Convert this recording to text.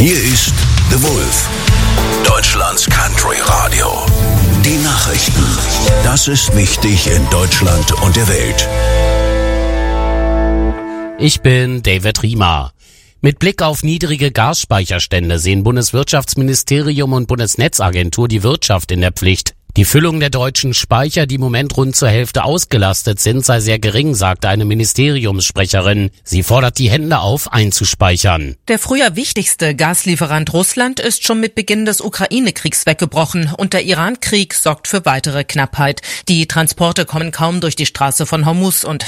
Hier ist The Wolf, Deutschlands Country Radio. Die Nachrichten. Das ist wichtig in Deutschland und der Welt. Ich bin David Riemer. Mit Blick auf niedrige Gasspeicherstände sehen Bundeswirtschaftsministerium und Bundesnetzagentur die Wirtschaft in der Pflicht. Die Füllung der deutschen Speicher, die im Moment rund zur Hälfte ausgelastet sind, sei sehr gering, sagte eine Ministeriumssprecherin. Sie fordert die Händler auf, einzuspeichern. Der früher wichtigste Gaslieferant Russland ist schon mit Beginn des Ukraine-Kriegs weggebrochen und der Iran-Krieg sorgt für weitere Knappheit. Die Transporte kommen kaum durch die Straße von Hormuz und